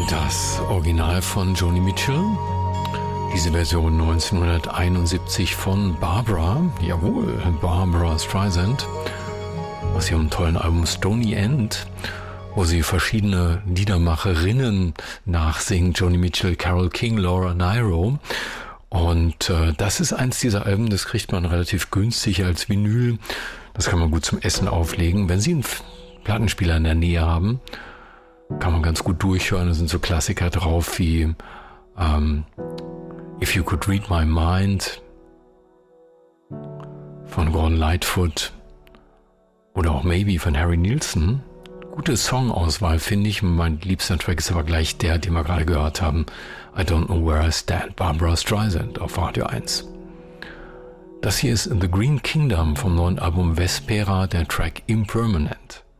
Das Original von Joni Mitchell, diese Version 1971 von Barbara, jawohl, Barbara Streisand, aus ihrem tollen Album Stony End, wo sie verschiedene Liedermacherinnen nachsingt, Joni Mitchell, Carole King, Laura Nyro. Und das ist eins dieser Alben, das kriegt man relativ günstig als Vinyl. Das kann man gut zum Essen auflegen. Wenn Sie einen Plattenspieler in der Nähe haben, kann man ganz gut durchhören. Da sind so Klassiker drauf wie If You Could Read My Mind von Gordon Lightfoot oder auch Maybe von Harry Nilsson. Gute Songauswahl, finde ich. Mein liebster Track ist aber gleich der, den wir gerade gehört haben. I Don't Know Where I Stand, Barbara Streisand auf Radio 1. Das hier ist The Green Kingdom vom neuen Album Vespera, der Track Impermanent.